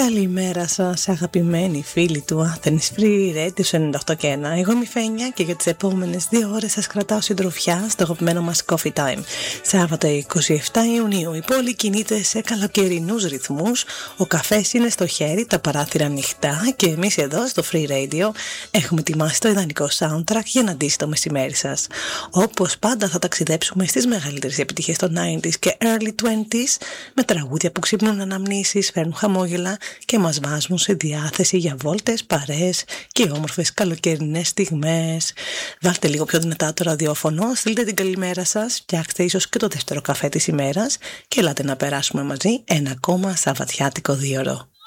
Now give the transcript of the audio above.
Καλημέρα σας αγαπημένοι φίλοι του Athens Free Radio 98 και 1. Εγώ είμαι η Φένια και για τις επόμενες 2 ώρες σας κρατάω συντροφιά στο αγαπημένο μας Coffee Time. Σάββατο 27 Ιουνίου η πόλη κινείται σε καλοκαιρινούς ρυθμούς, ο καφές είναι στο χέρι, τα παράθυρα ανοιχτά και εμείς εδώ στο Free Radio έχουμε ετοιμάσει το ιδανικό soundtrack για να ντύσει το μεσημέρι σας. Όπως πάντα θα ταξιδέψουμε στις μεγαλύτερες επιτυχίες των 90s και early 20s με τραγούδια που ξύπνουν αναμνήσεις, φέρνουν χαμόγελα και μας βάζουν σε διάθεση για βόλτες, παρέες και όμορφες καλοκαιρινές στιγμές. Βάλτε λίγο πιο δυνατά το ραδιόφωνο, στείλτε την καλημέρα σας, φτιάξτε ίσως και το δεύτερο καφέ της ημέρας και ελάτε να περάσουμε μαζί ένα ακόμα σαββατιάτικο 2ωρο.